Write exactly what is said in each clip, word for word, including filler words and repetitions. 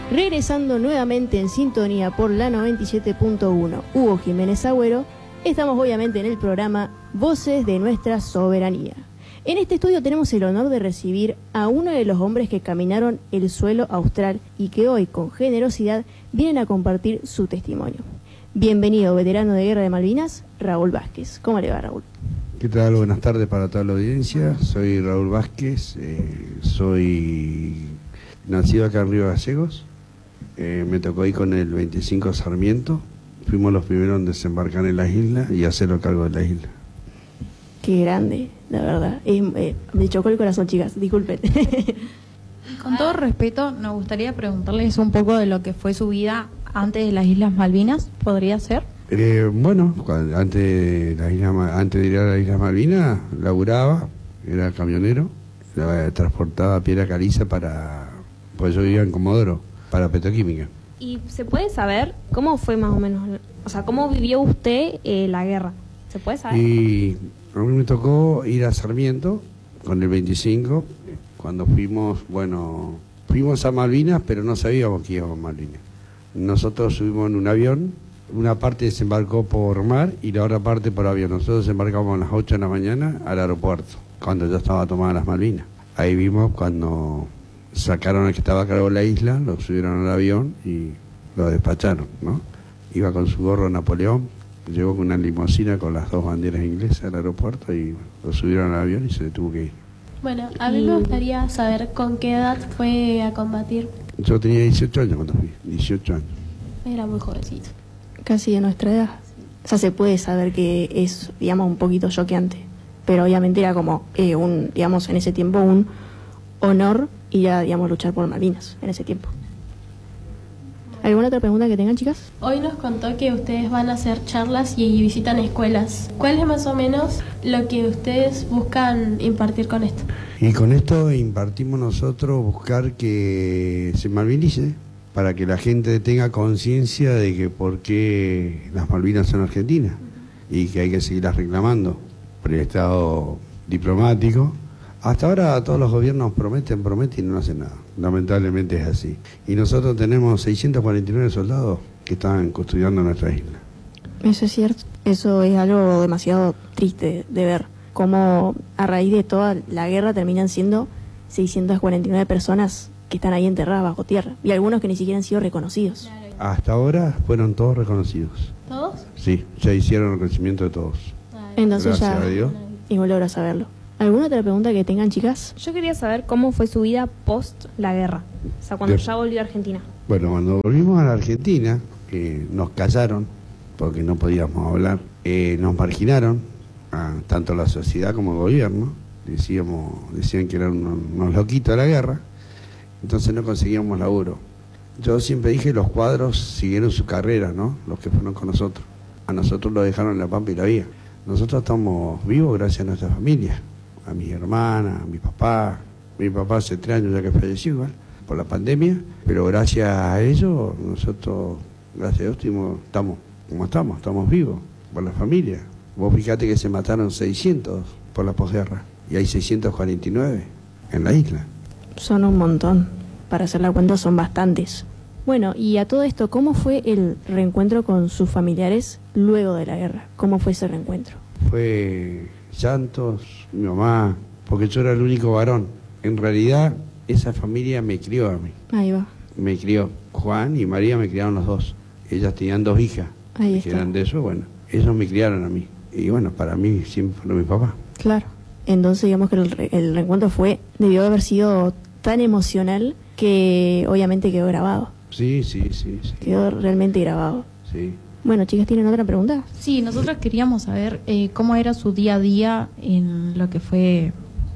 Regresando nuevamente en sintonía por la noventa y siete punto uno, Hugo Jiménez Agüero, estamos obviamente en el programa Voces de Nuestra Soberanía. En este estudio tenemos el honor de recibir a uno de los hombres que caminaron el suelo austral y que hoy, con generosidad, vienen a compartir su testimonio. Bienvenido, veterano de Guerra de Malvinas, Raúl Vázquez. ¿Cómo le va, Raúl? ¿Qué tal? Buenas tardes para toda la audiencia. Soy Raúl Vázquez, eh, soy nacido acá en Río Gallegos. Eh, me tocó ir con el veinticinco Sarmiento. Fuimos los primeros en desembarcar en las islas y hacerlo cargo de la isla. Qué grande, la verdad. Eh, eh, me chocó el corazón, chicas, disculpen. Con todo respeto, nos gustaría preguntarles un poco de lo que fue su vida antes de las Islas Malvinas, ¿podría ser? Eh, bueno, cuando, antes, de la isla, antes de ir a las Islas Malvinas, laburaba, era camionero, la, transportaba piedra caliza para... pues yo vivía en Comodoro, para petroquímica. ¿Y se puede saber cómo fue más o menos, o sea, cómo vivió usted eh, la guerra? ¿Se puede saber? Y a mí me tocó ir a Sarmiento con el veinticinco, cuando fuimos, bueno, fuimos a Malvinas, pero no sabíamos que íbamos a Malvinas. Nosotros subimos en un avión, una parte desembarcó por mar y la otra parte por avión. Nosotros desembarcamos a las ocho de la mañana al aeropuerto, cuando ya estaba tomada las Malvinas. Ahí vimos cuando sacaron al que estaba a cargo de la isla, lo subieron al avión y lo despacharon, ¿no? Iba con su gorro Napoleón, llegó con una limusina con las dos banderas inglesas al aeropuerto y lo subieron al avión y se tuvo que ir. Bueno, a mí me gustaría saber con qué edad fue a combatir. Yo tenía dieciocho años cuando fui, dieciocho años. Era muy jovencito. Casi de nuestra edad. O sea, se puede saber que es, digamos, un poquito choqueante. Pero obviamente era como, eh, un, digamos, en ese tiempo un honor ir a, digamos, luchar por Malvinas en ese tiempo. ¿Alguna otra pregunta que tengan, chicas? Hoy nos contó que ustedes van a hacer charlas y visitan escuelas. ¿Cuál es más o menos lo que ustedes buscan impartir con esto? Y con esto impartimos nosotros buscar que se malvinice, para que la gente tenga conciencia de que por qué las Malvinas son argentinas y que hay que seguirlas reclamando por el estado diplomático. Hasta ahora todos los gobiernos prometen, prometen y no hacen nada. Lamentablemente es así. Y nosotros tenemos seiscientos cuarenta y nueve soldados que están custodiando nuestra isla. Eso es cierto. Eso es algo demasiado triste de ver. Cómo a raíz de toda la guerra terminan siendo seiscientas cuarenta y nueve personas que están ahí enterradas bajo tierra. Y algunos que ni siquiera han sido reconocidos. Hasta ahora fueron todos reconocidos. ¿Todos? Sí, ya hicieron reconocimiento de todos. Entonces Gracias ya, a Dios. y volver a saberlo. ¿Alguna otra pregunta que tengan, chicas? Yo quería saber cómo fue su vida post la guerra, o sea, cuando Bien. ya volvió a Argentina. Bueno, cuando volvimos a la Argentina, eh, nos callaron, porque no podíamos hablar, eh, nos marginaron, a, tanto la sociedad como el gobierno, decíamos, decían que eran unos, unos loquitos de la guerra, entonces no conseguíamos laburo. Yo siempre dije, los cuadros siguieron su carrera, ¿no? Los que fueron con nosotros. A nosotros lo dejaron en la pampa y la vía. Nosotros estamos vivos gracias a nuestra familia, a mi hermana, a mi papá. Mi papá hace tres años ya que falleció igual, por la pandemia, pero gracias a ellos, nosotros, gracias a Dios, estamos, estamos como estamos, estamos vivos, por la familia. Vos fíjate que se mataron seiscientos por la posguerra, y hay seiscientos cuarenta y nueve en la isla. Son un montón. Para hacer la cuenta son bastantes. Bueno, y a todo esto, ¿cómo fue el reencuentro con sus familiares luego de la guerra? ¿Cómo fue ese reencuentro? Fue llantos, mi mamá, porque yo era el único varón. En realidad, esa familia me crió a mí. Ahí va. Me crió. Juan y María me criaron los dos. Ellas tenían dos hijas. Ahí que está. eran de eso, bueno, ellos me criaron a mí. Y bueno, para mí siempre fue mi papá. Claro. Entonces, digamos que el, re- el reencuentro fue, debió haber sido tan emocional que obviamente quedó grabado. Sí, sí, sí, sí. Quedó realmente grabado. Sí. Bueno, chicas, ¿tienen otra pregunta? Sí, nosotros queríamos saber eh, cómo era su día a día en lo que fue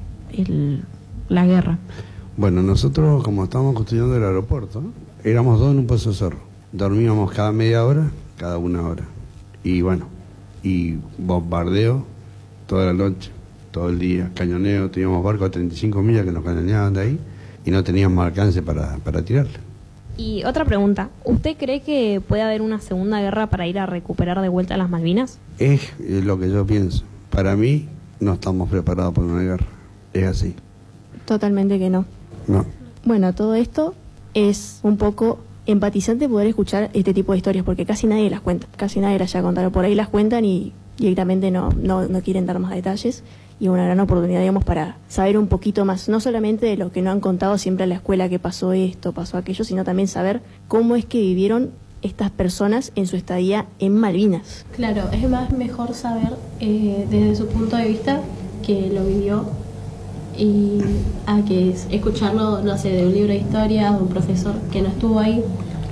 el, la guerra. Bueno, nosotros, como estábamos construyendo el aeropuerto, ¿no? Éramos dos en un pozo de cerro. Dormíamos cada media hora, cada una hora. Y bueno, y bombardeo toda la noche, todo el día, cañoneo. Teníamos barcos a treinta y cinco millas que nos cañoneaban de ahí y no teníamos alcance para, para tirarle. Y otra pregunta, ¿usted cree que puede haber una segunda guerra para ir a recuperar de vuelta las Malvinas? Es, es lo que yo pienso. Para mí, no estamos preparados para una guerra. Es así. Totalmente que no. No. Bueno, todo esto, es un poco empatizante poder escuchar este tipo de historias, porque casi nadie las cuenta, casi nadie las ya contaron, por ahí las cuentan y directamente no, no, no quieren dar más detalles, y una gran oportunidad, digamos, para saber un poquito más, no solamente de lo que no han contado siempre a la escuela, que pasó esto, pasó aquello, sino también saber cómo es que vivieron estas personas en su estadía en Malvinas. Claro, es más mejor saber eh, desde su punto de vista que lo vivió y a que escucharlo, no sé, de un libro de historia, de un profesor que no estuvo ahí,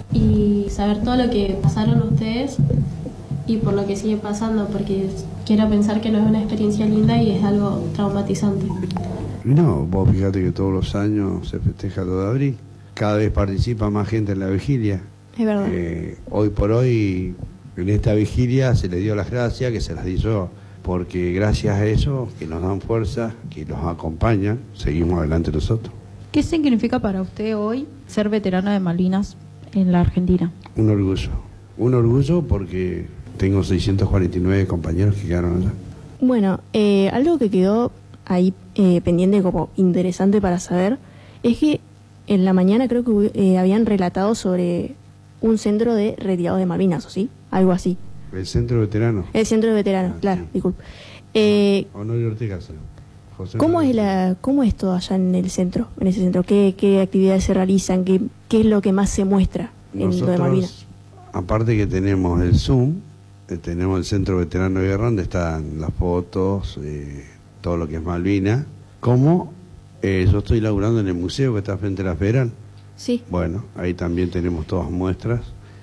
y saber todo lo que pasaron ustedes y por lo que sigue pasando, porque quiero pensar que no es una experiencia linda y es algo traumatizante. No, vos fíjate que todos los años se festeja todo de abril, cada vez participa más gente en la vigilia. Es verdad. Eh, hoy por hoy, en esta vigilia se le dio las gracias, que se las di yo, porque gracias a eso, que nos dan fuerza, que nos acompañan, seguimos adelante nosotros. ¿Qué significa para usted hoy ser veterano de Malvinas en la Argentina? Un orgullo, un orgullo porque tengo seiscientos cuarenta y nueve compañeros que quedaron allá. Bueno, eh, algo que quedó ahí eh, pendiente como interesante para saber es que en la mañana creo que eh, habían relatado sobre un centro de retirados de Malvinas, ¿o sí? Algo así. El centro de veteranos. El centro de veteranos, Ah, claro, sí. disculpe. Eh, Honorio Ortega. José ¿Cómo Honorio es la, cómo es todo allá en el centro, en ese centro? ¿Qué, qué actividades se realizan? ¿Qué, qué es lo que más se muestra en lo de Nosotros, Malvinas? aparte que tenemos el Zoom, eh, tenemos el Centro Veterano de Guerra, donde están las fotos, eh, todo lo que es Malvinas. Como eh, yo estoy laburando en el museo que está frente a la Federal. Sí. Bueno, ahí también tenemos todas muestras.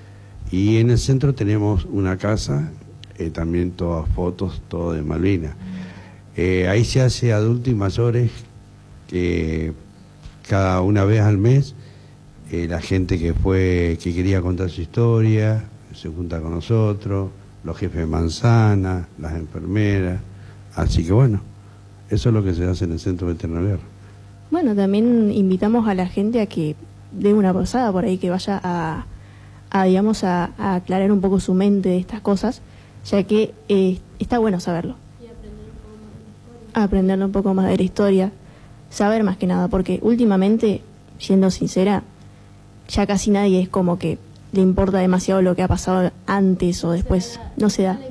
Y en el centro tenemos una casa, eh, también todas fotos, todo de Malvinas. Eh, ahí se hace adultos y mayores, que cada una vez al mes, eh, la gente que fue, que quería contar su historia, se junta con nosotros, los jefes de manzana, las enfermeras. Así que bueno, eso es lo que se hace en el Centro Veterano de Guerra. Bueno, también invitamos a la gente a que dé una pasada por ahí, que vaya a, a digamos, a, a aclarar un poco su mente de estas cosas, ya que eh, está bueno saberlo. Aprender un poco más de la historia, saber más que nada, porque últimamente, siendo sincera, ya casi nadie es como que le importa demasiado lo que ha pasado antes o después, no se da.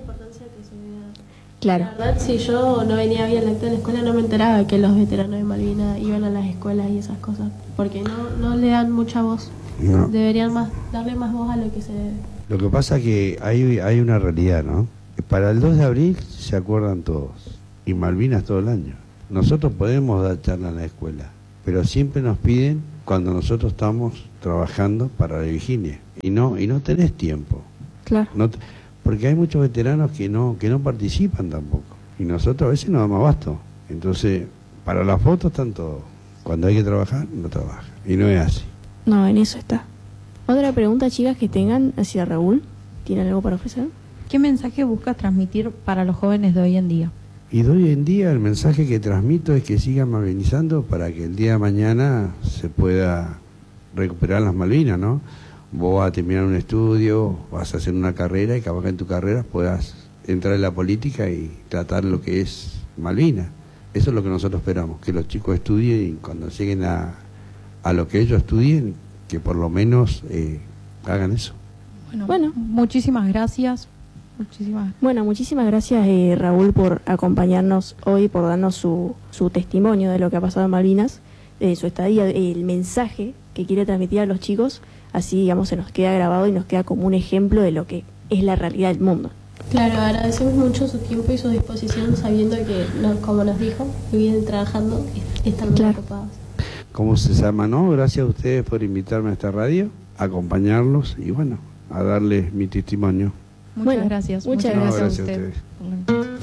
Claro. La verdad, si yo no venía bien acto en la escuela, no me enteraba que los veteranos de Malvinas iban a las escuelas y esas cosas, porque no, no le dan mucha voz. No. Deberían más darle más voz a lo que se debe. Lo que pasa que hay, hay una realidad, ¿no? Para el dos de abril se acuerdan todos, y Malvinas todo el año. Nosotros podemos dar charla en la escuela, pero siempre nos piden cuando nosotros estamos trabajando para la vigilia, y no, y no tenés tiempo. Claro. No te- porque hay muchos veteranos que no, que no participan tampoco, y nosotros a veces no damos abasto. Entonces, para las fotos están todos. Cuando hay que trabajar, no trabajan, y no es así. No, en eso está. Otra pregunta, chicas, que tengan hacia Raúl. ¿Tienen algo para ofrecer? ¿Qué mensaje buscas transmitir para los jóvenes de hoy en día? Y de hoy en día el mensaje que transmito es que sigan malvinizando para que el día de mañana se pueda recuperar las Malvinas, ¿no? Vos vas a terminar un estudio, vas a hacer una carrera y capaz que en tu carrera puedas entrar en la política y tratar lo que es Malvinas. Eso es lo que nosotros esperamos, que los chicos estudien y cuando lleguen a, a lo que ellos estudien, que por lo menos eh, hagan eso. Bueno, Bueno. muchísimas gracias. Muchísimas Bueno, muchísimas gracias, eh, Raúl, por acompañarnos hoy, por darnos su, su testimonio de lo que ha pasado en Malvinas, de su estadía, el mensaje que quiere transmitir a los chicos. Así, digamos, se nos queda grabado y nos queda como un ejemplo de lo que es la realidad del mundo. Claro, agradecemos mucho su tiempo y su disposición, sabiendo que, no, como nos dijo, que vienen trabajando, están muy Claro. ocupados. ¿Cómo se llama, no? Gracias a ustedes por invitarme a esta radio, a acompañarlos y bueno, a darles mi testimonio. Muchas Bueno, gracias. muchas Muchas gracias. gracias a No, usted. gracias a Bueno.